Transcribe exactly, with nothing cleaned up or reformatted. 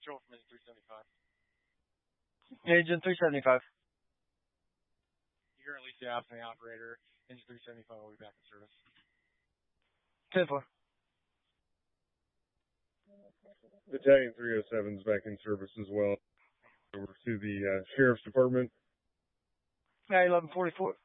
Joe from Engine three seventy-five. Engine three seventy-five. You're currently the absent operator. Engine three seventy-five will be back in service. ten four. Battalion three oh seven is back in service as well. Over to the uh, Sheriff's Department. eleven forty-four.